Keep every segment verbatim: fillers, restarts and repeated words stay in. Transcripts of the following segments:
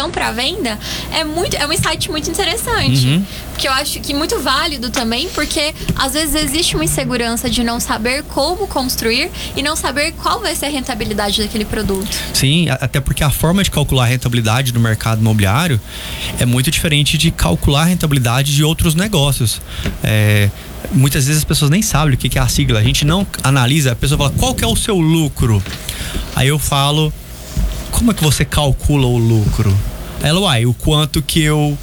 construção para venda é muito, é um insight muito interessante. Uhum. Porque eu acho que muito válido também, porque às vezes existe uma insegurança de não saber como construir e não saber qual vai ser a rentabilidade daquele produto. Sim, até porque a forma de calcular a rentabilidade do mercado imobiliário é muito diferente de calcular a rentabilidade de outros negócios. É, muitas vezes as pessoas nem sabem o que é a sigla. A gente não analisa, a pessoa fala, qual que é o seu lucro? Aí eu falo, como é que você calcula o lucro? Ela, uai, o quanto que eu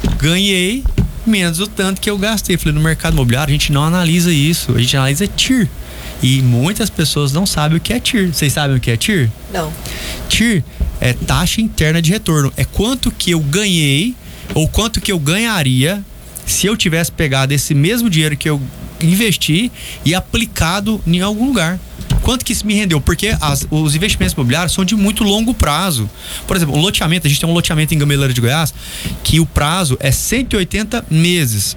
ganhei menos o tanto que eu gastei. Eu falei, no mercado imobiliário a gente não analisa isso, a gente analisa T I R. E muitas pessoas não sabem o que é T I R. Vocês sabem o que é T I R? Não. T I R é taxa interna de retorno. É quanto que eu ganhei ou quanto que eu ganharia se eu tivesse pegado esse mesmo dinheiro que eu investi e aplicado em algum lugar. Quanto que isso me rendeu? Porque as, os investimentos imobiliários são de muito longo prazo. Por exemplo, o loteamento, a gente tem um loteamento em Gameleira de Goiás que o prazo é cento e oitenta meses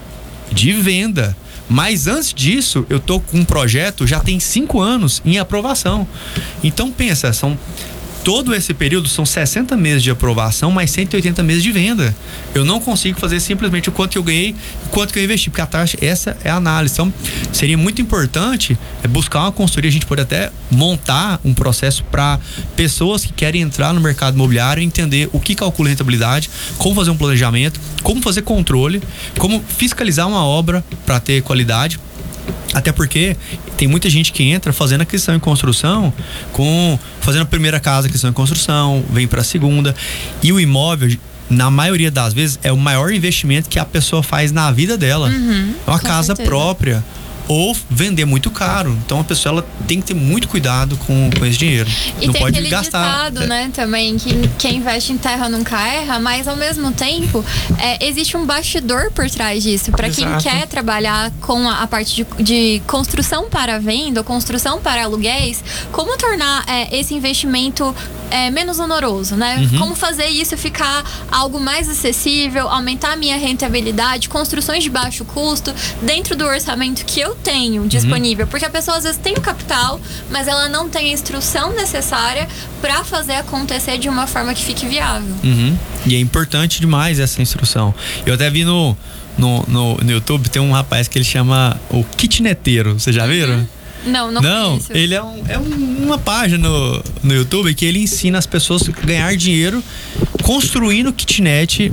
de venda. Mas antes disso, eu tô com um projeto, já tem cinco anos em aprovação. Então pensa, são todo esse período são sessenta meses de aprovação, mais cento e oitenta meses de venda. Eu não consigo fazer simplesmente o quanto que eu ganhei, o quanto que eu investi, porque a taxa, essa é a análise. Então, seria muito importante buscar uma consultoria, a gente pode até montar um processo para pessoas que querem entrar no mercado imobiliário, entender o que calcula rentabilidade, como fazer um planejamento, como fazer controle, como fiscalizar uma obra para ter qualidade. Até porque tem muita gente que entra fazendo aquisição e construção, com, fazendo a primeira casa, aquisição e construção, vem para a segunda. E o imóvel, na maioria das vezes, é o maior investimento que a pessoa faz na vida dela. Uhum, é uma casa certeza. própria. Ou vender muito caro. Então a pessoa ela tem que ter muito cuidado com, com esse dinheiro. E não tem pode aquele gastar. ditado, né, também, que quem investe em terra nunca erra, mas ao mesmo tempo é, existe um bastidor por trás disso. Para quem quer trabalhar com a, a parte de, de construção para venda ou construção para aluguéis, como tornar é, esse investimento é, menos onoroso, né? Uhum. Como fazer isso ficar algo mais acessível, aumentar a minha rentabilidade, construções de baixo custo, dentro do orçamento que eu tenho disponível, uhum. porque a pessoa às vezes tem o capital, mas ela não tem a instrução necessária para fazer acontecer de uma forma que fique viável. Uhum. E é importante demais essa instrução. Eu até vi no, no, no, no YouTube, tem um rapaz que ele chama o kitneteiro, vocês já viram? Uhum. Não, não Não, conheço. ele é, um, é um, uma página no, no YouTube que ele ensina as pessoas a ganhar dinheiro construindo kitnet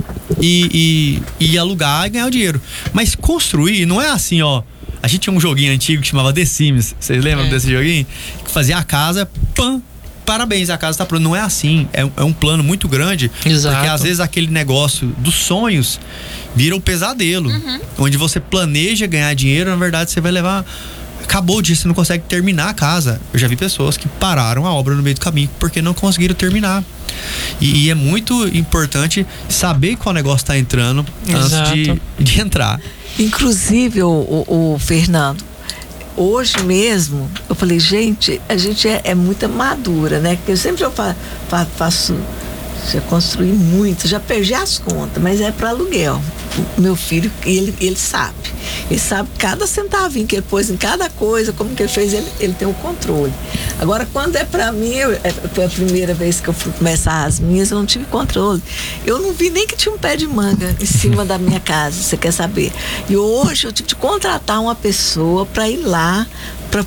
e, e, e alugar e ganhar o dinheiro. Mas construir não é assim, ó. A gente tinha um joguinho antigo que chamava The Sims. Vocês lembram é. desse joguinho? Que fazia a casa, pam, parabéns, a casa tá pronta. Não é assim. É, é um plano muito grande. Exato. Porque às vezes aquele negócio dos sonhos vira um pesadelo. Uhum. Onde você planeja ganhar dinheiro, na verdade você vai levar... Acabou disso, você não consegue terminar a casa. Eu já vi pessoas que pararam a obra no meio do caminho porque não conseguiram terminar. E, e é muito importante saber qual negócio está entrando Exato. antes de, de entrar. Inclusive, o, o, o Fernando, hoje mesmo, eu falei, gente, a gente é, é muito madura, né? Porque eu sempre eu fa, fa, faço, já construí muito, já perdi as contas, mas é para aluguel. O meu filho, ele, ele sabe. Ele sabe cada centavinho que ele pôs em cada coisa, como que ele fez, ele, ele tem o controle. Agora, quando é pra mim, eu, é, foi a primeira vez que eu fui começar as minhas, eu não tive controle. Eu não vi nem que tinha um pé de manga em cima da minha casa, você quer saber? E hoje eu tive que contratar uma pessoa para ir lá, para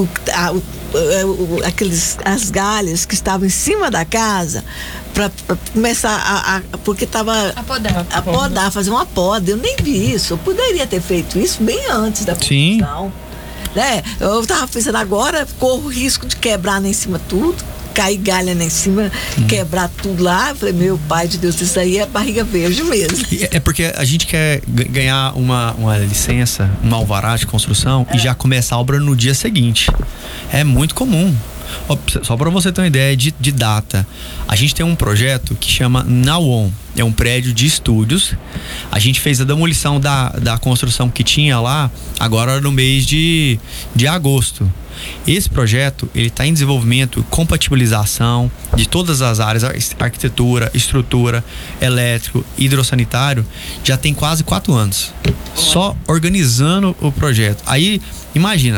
aqueles as galhas que estavam em cima da casa, para começar a, a porque estava a podar. a podar, fazer uma poda. Eu nem vi isso. Eu poderia ter feito isso bem antes da construção. Né? Eu estava pensando agora, corro o risco de quebrar lá em cima tudo, cair galha lá em cima, hum. quebrar tudo lá. Eu falei, meu pai de Deus, isso aí é barriga verde mesmo. É porque a gente quer ganhar uma, uma licença, um alvará de construção é. e já começar a obra no dia seguinte. É muito comum. Só para você ter uma ideia de, de data, a gente tem um projeto que chama Nawon, é um prédio de estúdios. A gente fez a demolição da, da construção que tinha lá agora no mês de, de agosto. Esse projeto, ele está em desenvolvimento, compatibilização de todas as áreas, arquitetura, estrutura, elétrico, hidrossanitário, já tem quase quatro anos. Só organizando o projeto. Aí, imagina,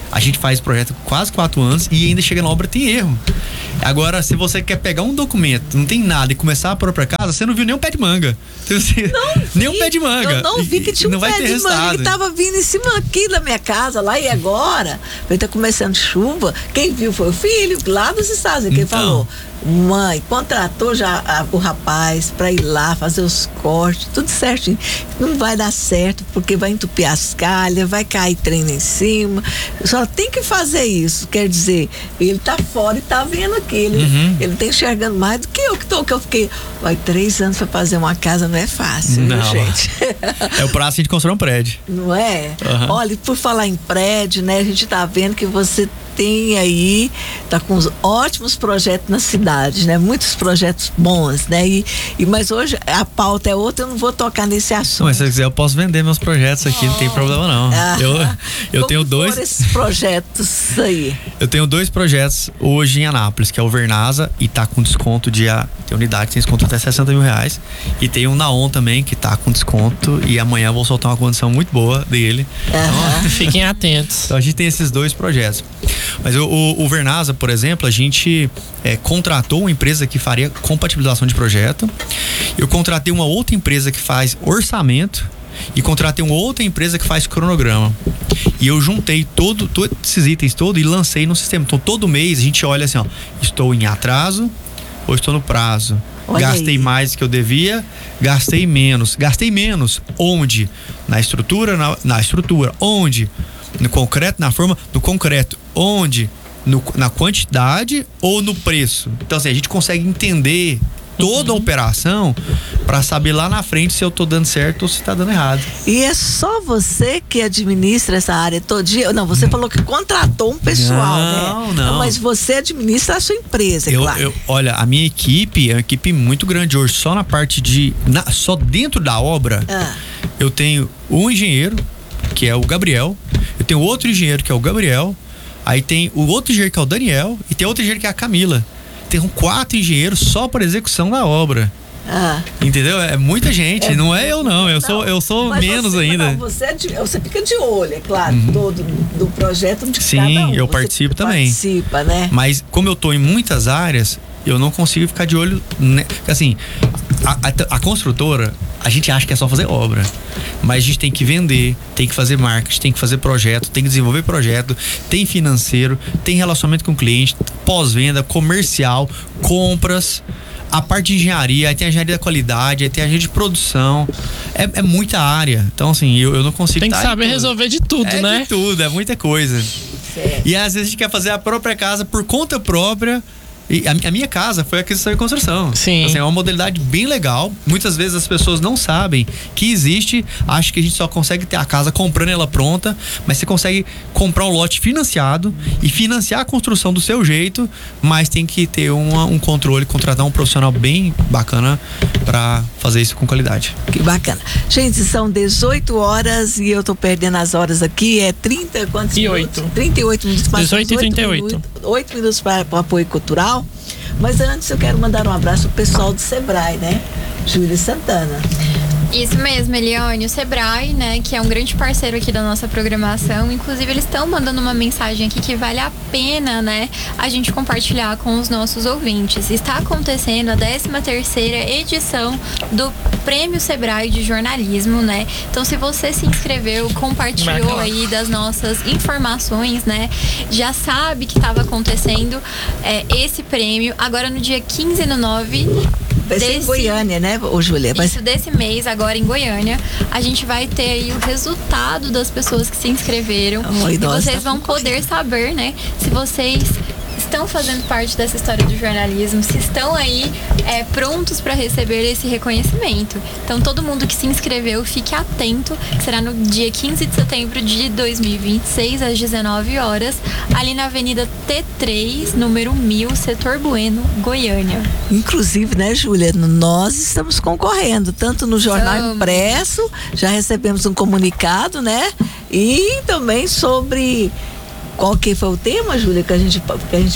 A gente faz projeto quase quatro anos e ainda chega na obra tem erro. Agora, se você quer pegar um documento, não tem nada, e começar a própria casa, você não viu nem um pé de manga. Você, não nem vi, um pé de manga. Eu não vi que tinha não um vai pé ter de resultado. manga que tava vindo em cima aqui da minha casa, lá e agora. Vai estar começando chuva. Quem viu foi o filho, lá dos Estados Unidos, então, que falou. Mãe, contratou já a, o rapaz pra ir lá fazer os cortes, tudo certinho. Não vai dar certo, porque vai entupir as calhas, vai cair trem em cima. Só tem que fazer isso. Quer dizer, ele tá fora e tá vendo aqui. Ele, uhum. ele tá enxergando mais do que eu, que tô, que eu fiquei. Vai, três anos pra fazer uma casa não é fácil, não. Viu, gente? É o prazo de construir um prédio. Não é? Uhum. Olha, por falar em prédio, né? A gente tá vendo que você tem aí, tá com uns ótimos projetos na cidade, né? Muitos projetos bons, né? E, e, mas hoje a pauta é outra, eu não vou tocar nesse assunto. Mas se eu quiser, eu posso vender meus projetos aqui, oh. não tem problema não. Ah, eu eu tenho dois. Como esses projetos aí? Eu tenho dois projetos hoje em Anápolis, que é o Vernasa e tá com desconto de a, tem unidade, tem desconto até sessenta mil reais. E tem o Naon também, que tá com desconto. E amanhã eu vou soltar uma condição muito boa dele. Uh-huh. Então, fiquem atentos. Então a gente tem esses dois projetos. Mas o, o, o Vernasa, por exemplo, a gente é, contratou uma empresa que faria compatibilização de projeto. Eu contratei uma outra empresa que faz orçamento e contratei uma outra empresa que faz cronograma. E eu juntei todo, todos esses itens todos e lancei no sistema. Então todo mês a gente olha assim, ó, estou em atraso ou estou no prazo. Olha gastei aí. Mais do que eu devia, gastei menos. Gastei menos onde? Na estrutura, na, na estrutura. Onde? No concreto, na forma do concreto. Onde? No, na quantidade ou no preço? Então assim, a gente consegue entender toda uhum. a operação para saber lá na frente se eu tô dando certo ou se tá dando errado. E é só você que administra essa área todo dia? Não, você falou que contratou um pessoal, não, né? Não, Mas você administra a sua empresa, eu, claro. Eu, olha, a minha equipe é uma equipe muito grande hoje, só na parte de... Na, só dentro da obra, ah. eu tenho um engenheiro, que é o Gabriel, eu tenho outro engenheiro, que é o Gabriel, aí tem o outro engenheiro, que é o Daniel, e tem outro engenheiro, que é a Camila. Tem quatro engenheiros só para execução da obra. Ah. Entendeu? É muita gente, é, não é eu não, eu não, sou, eu sou menos você, ainda. Não, você, é de, você fica de olho, é claro, uhum. todo do projeto de Sim, cada um. eu você participo também. Participa, né? Mas como eu tô em muitas áreas, eu não consigo ficar de olho, né? Assim, a, a, a construtora, a gente acha que é só fazer obra, mas a gente tem que vender, tem que fazer marketing, tem que fazer projeto, tem que desenvolver projeto, tem financeiro, tem relacionamento com o cliente, pós-venda, comercial, compras, a parte de engenharia, aí tem a engenharia da qualidade, aí tem a engenharia de produção, é, é muita área, então assim, eu, eu não consigo... Tem que saber resolver de tudo, é né? de tudo, é muita coisa. Certo. E às vezes a gente quer fazer a própria casa por conta própria. E a, a minha casa foi aquisição e construção. Sim. Assim, é uma modalidade bem legal. Muitas vezes as pessoas não sabem que existe, acham que a gente só consegue ter a casa comprando ela pronta, mas você consegue comprar um lote financiado e financiar a construção do seu jeito, mas tem que ter uma, um controle, contratar um profissional bem bacana para fazer isso com qualidade. Que bacana. Gente, são dezoito horas e eu tô perdendo as horas aqui, é trinta, quantos e minutos? oito. trinta e oito minutos. dezoito e trinta e oito. Minutos, oito minutos para o apoio cultural. Mas antes eu quero mandar um abraço pro pessoal do Sebrae, né? Júlia Santana. Isso mesmo, Eliane, o Sebrae, né, que é um grande parceiro aqui da nossa programação, inclusive eles estão mandando uma mensagem aqui que vale a pena, né, a gente compartilhar com os nossos ouvintes. Está acontecendo a décima terceira edição do Prêmio Sebrae de Jornalismo, né, então se você se inscreveu, compartilhou aí das nossas informações, né, já sabe que estava acontecendo é, esse prêmio, agora no dia quinze do nove... Vai ser em Goiânia, né, ô Júlia? Vai... Isso, desse mês, agora em Goiânia, a gente vai ter aí o resultado das pessoas que se inscreveram. Oh, e vocês vão poder saber, né, se vocês estão fazendo parte dessa história do jornalismo, se estão aí é, prontos para receber esse reconhecimento. Então, todo mundo que se inscreveu, fique atento, que será no dia quinze de setembro de dois mil e vinte e seis, às dezenove horas, ali na Avenida T três, número mil, Setor Bueno, Goiânia. Inclusive, né, Júlia, nós estamos concorrendo, tanto no jornal Estamos. impresso, já recebemos um comunicado, né, e também sobre... Qual que foi o tema, Júlia, que a gente, que a gente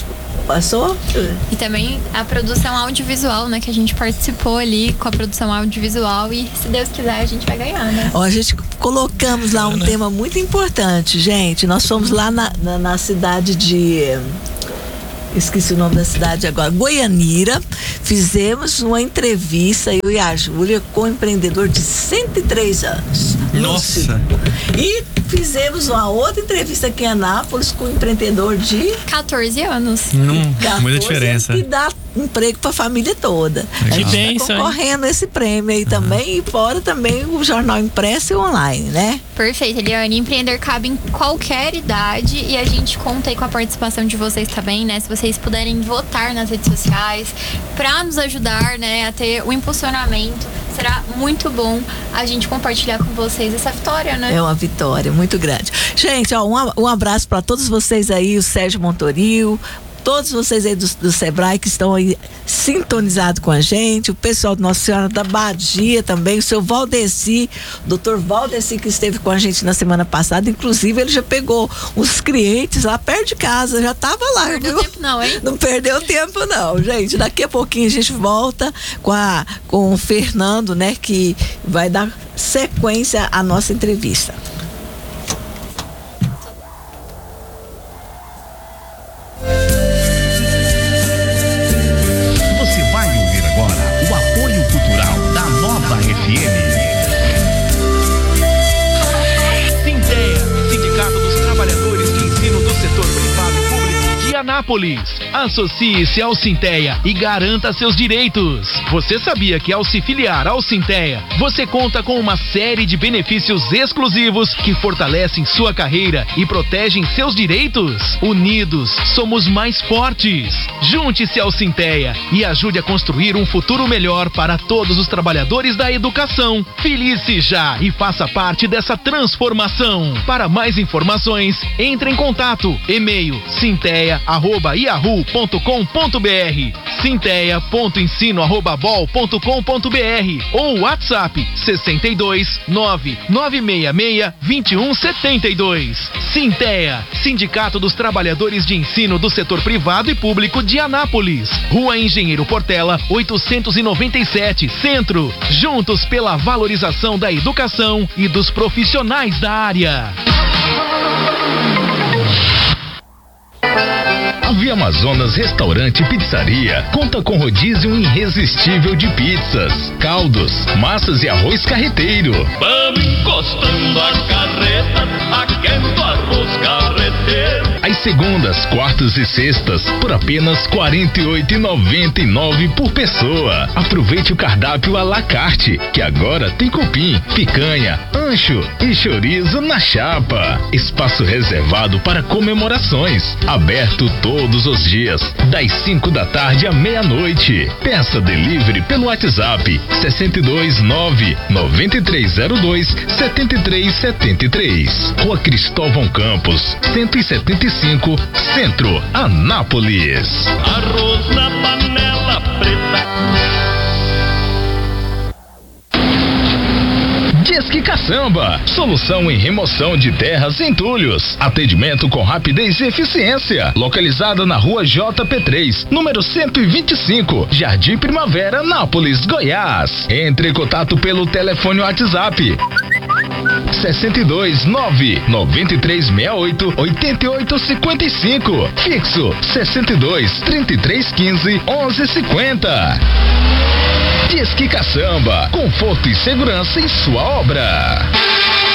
Passou? E também a produção audiovisual, né? Que a gente participou ali com a produção audiovisual e, se Deus quiser, a gente vai ganhar, né? Ó, a gente colocamos lá um né? tema muito importante, gente. Nós fomos lá na, na, na cidade de... Esqueci o nome da cidade agora, Goianira. Fizemos uma entrevista, eu e a Júlia, com um empreendedor de cento e três anos. Nossa! Lúcio. E fizemos uma outra entrevista aqui em Anápolis com um empreendedor de quatorze anos. Hum, quatorze muita diferença. que dá emprego para a família toda. A gente bênção, está hein? concorrendo esse prêmio aí também, e fora também o jornal impresso e online, né? Perfeito, Eliane. Empreender cabe em qualquer idade e a gente conta aí com a participação de vocês também, né? Se vocês puderem votar nas redes sociais para nos ajudar, né, a ter o impulsionamento, será muito bom a gente compartilhar com vocês essa vitória, né? É uma vitória muito grande. Gente, ó, um, um abraço para todos vocês aí, o Sérgio Montoril, todos vocês aí do, do Sebrae que estão aí sintonizados com a gente, o pessoal do Nossa Senhora da Badia também, o seu Valdeci, doutor Valdeci, que esteve com a gente na semana passada, inclusive ele já pegou os clientes lá perto de casa, já tava lá. Não perdeu viu? tempo não, hein? Não perdeu tempo não, gente. Daqui a pouquinho a gente volta com, a, com o Fernando, né, que vai dar sequência à nossa entrevista. Anápolis. Associe-se ao Sinteia e garanta seus direitos. Você sabia que ao se filiar ao Sinteia, você conta com uma série de benefícios exclusivos que fortalecem sua carreira e protegem seus direitos? Unidos, somos mais fortes. Junte-se ao Sinteia e ajude a construir um futuro melhor para todos os trabalhadores da educação. Filie-se já e faça parte dessa transformação. Para mais informações, entre em contato. E-mail sinteia arroba yahoo ponto com ponto br, sinteia ponto ensino arroba bol ponto com ponto br ou WhatsApp sessenta e dois, nove nove seis seis, vinte e um setenta e dois. Sinteia, Sindicato dos Trabalhadores de Ensino do Setor Privado e Público de Anápolis, Rua Engenheiro Portela, oitocentos e noventa e sete, Centro. Juntos pela valorização da educação e dos profissionais da área. A Via Amazonas Restaurante e Pizzaria conta com rodízio irresistível de pizzas, caldos, massas e arroz carreteiro. Vamos encostando a carreta, aquendo arroz carreteiro. Às segundas, quartas e sextas, por apenas quarenta e oito reais e noventa e nove centavos por pessoa. Aproveite o cardápio à la carte, que agora tem cupim, picanha, ancho e chorizo na chapa. Espaço reservado para comemorações, aberto todos os dias, das cinco da tarde à meia-noite. Peça delivery pelo WhatsApp sessenta e dois, nove nove três zero dois, sete três sete três. Rua Cristóvão Campos, cento e setenta e cinco, Centro, Anápolis. Arroz na panela preta. Disque Caçamba, solução em remoção de terras e entulhos. Atendimento com rapidez e eficiência. Localizada na rua J P três, número cento e vinte e cinco, Jardim Primavera, Anápolis, Goiás. Entre em contato pelo telefone WhatsApp sessenta e dois, nove nove três seis oito, oito oito cinco cinco. Fixo sessenta e dois, trinta e três quinze, onze cinquenta. Disque Caçamba, conforto e segurança em sua obra.